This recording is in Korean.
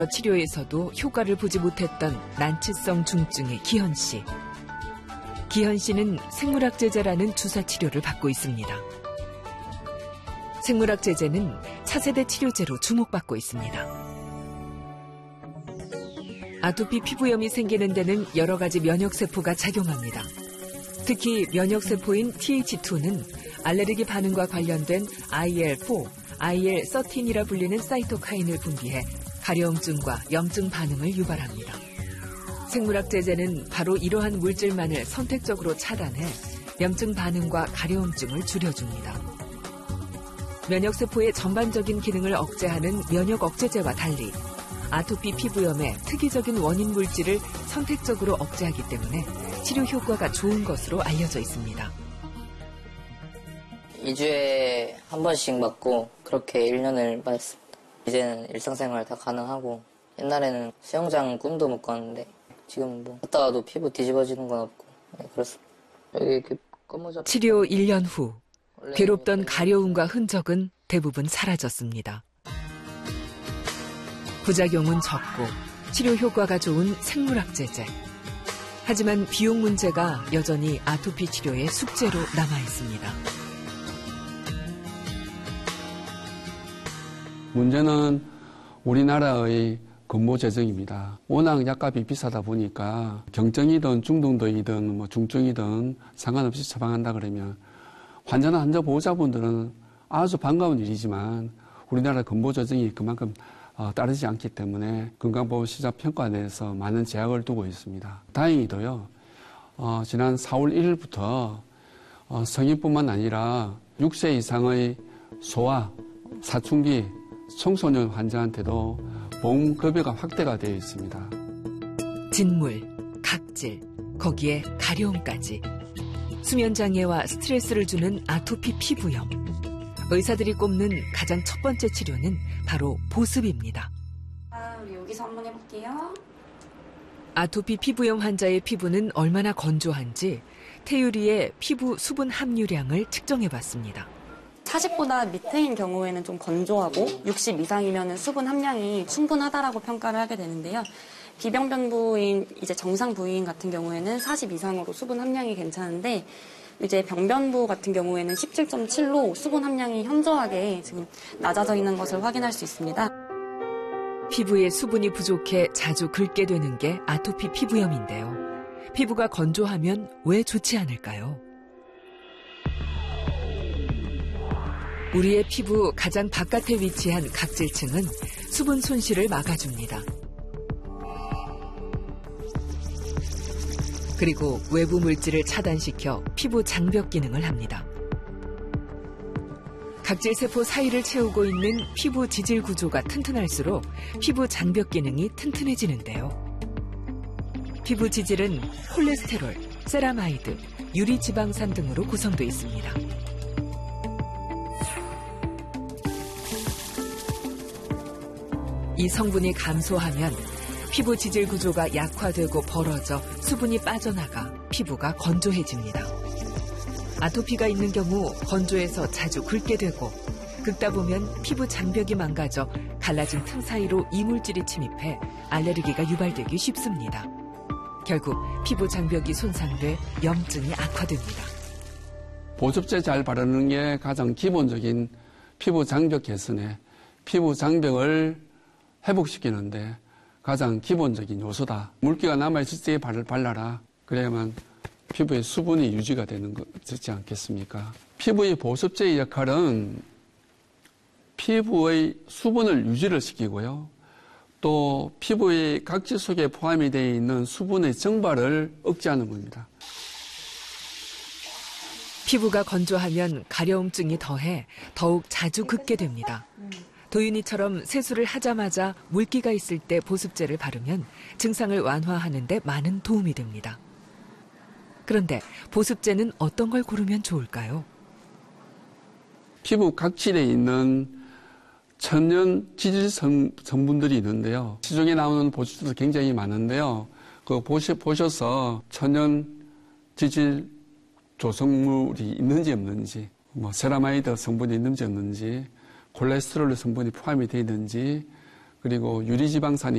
치료에서도 효과를 보지 못했던 난치성 중증의 기현 씨. 기현 씨는 생물학제제라는 주사 치료를 받고 있습니다. 생물학제제는 차세대 치료제로 주목받고 있습니다. 아토피 피부염이 생기는 데는 여러 가지 면역세포가 작용합니다. 특히 면역세포인 Th2는 알레르기 반응과 관련된 IL-4, IL-13이라 불리는 사이토카인을 분비해 가려움증과 염증 반응을 유발합니다. 생물학제제는 바로 이러한 물질만을 선택적으로 차단해 염증 반응과 가려움증을 줄여줍니다. 면역세포의 전반적인 기능을 억제하는 면역억제제와 달리 아토피 피부염의 특이적인 원인 물질을 선택적으로 억제하기 때문에 치료 효과가 좋은 것으로 알려져 있습니다. 2주에 한 번씩 맞고 그렇게 1년을 맞았습니다. 이제는 일상생활 다 가능하고 옛날에는 수영장 꿈도 못 꿨는데 지금 뭐 갔다 와도 피부 뒤집어지는 건 없고 그렇습니다. 여기 이렇게 검어져. 치료 1년 후 괴롭던 가려움과 흔적은 대부분 사라졌습니다. 부작용은 적고 치료 효과가 좋은 생물학제제. 하지만 비용 문제가 여전히 아토피 치료의 숙제로 남아 있습니다. 문제는 우리나라의 근무 재정입니다. 워낙 약값이 비싸다 보니까 경증이든 중등도이든 뭐 중증이든 상관없이 처방한다 그러면 환자나 환자 보호자분들은 아주 반가운 일이지만 우리나라 근무 재정이 그만큼 따르지 않기 때문에 건강보험시장 평가에 대해서 많은 제약을 두고 있습니다. 다행히도요. 지난 4월 1일부터 성인뿐만 아니라 6세 이상의 소아, 사춘기, 청소년 환자한테도 보험급여가 확대가 되어 있습니다. 진물, 각질, 거기에 가려움까지. 수면장애와 스트레스를 주는 아토피 피부염. 의사들이 꼽는 가장 첫 번째 치료는 바로 보습입니다. 우리 여기서 한번 해볼게요. 아토피 피부염 환자의 피부는 얼마나 건조한지 태유리의 피부 수분 함유량을 측정해봤습니다. 40보다 밑에인 경우에는 좀 건조하고 60 이상이면 수분 함량이 충분하다라고 평가를 하게 되는데요. 비병변 부위인 이제 정상 부위인 같은 경우에는 40 이상으로 수분 함량이 괜찮은데 이제 병변부 같은 경우에는 17.7로 수분 함량이 현저하게 지금 낮아져 있는 것을 확인할 수 있습니다. 피부에 수분이 부족해 자주 긁게 되는 게 아토피 피부염인데요. 피부가 건조하면 왜 좋지 않을까요? 우리의 피부 가장 바깥에 위치한 각질층은 수분 손실을 막아줍니다. 그리고 외부 물질을 차단시켜 피부 장벽 기능을 합니다. 각질세포 사이를 채우고 있는 피부 지질 구조가 튼튼할수록 피부 장벽 기능이 튼튼해지는데요. 피부 지질은 콜레스테롤, 세라마이드, 유리지방산 등으로 구성되어 있습니다. 이 성분이 감소하면 피부 지질 구조가 약화되고 벌어져 수분이 빠져나가 피부가 건조해집니다. 아토피가 있는 경우 건조해서 자주 긁게 되고 긁다 보면 피부 장벽이 망가져 갈라진 틈 사이로 이물질이 침입해 알레르기가 유발되기 쉽습니다. 결국 피부 장벽이 손상돼 염증이 악화됩니다. 보습제 잘 바르는 게 가장 기본적인 피부 장벽 개선에 피부 장벽을 회복시키는데 가장 기본적인 요소다. 물기가 남아있을 때 발라라. 그래야만 피부의 수분이 유지가 되는 거지 않겠습니까? 피부의 보습제의 역할은 피부의 수분을 유지를 시키고요. 또 피부의 각질 속에 포함이 되어 있는 수분의 증발을 억제하는 겁니다. 피부가 건조하면 가려움증이 더해 더욱 자주 긁게 됩니다. 도윤이처럼 세수를 하자마자 물기가 있을 때 보습제를 바르면 증상을 완화하는 데 많은 도움이 됩니다. 그런데 보습제는 어떤 걸 고르면 좋을까요? 피부 각질에 있는 천연 지질 성분들이 있는데요. 시중에 나오는 보습제도 굉장히 많은데요. 그거 보셔서 천연 지질 조성물이 있는지 없는지, 뭐 세라마이드 성분이 있는지 없는지, 콜레스테롤 성분이 포함이 되어 있는지, 그리고 유리지방산이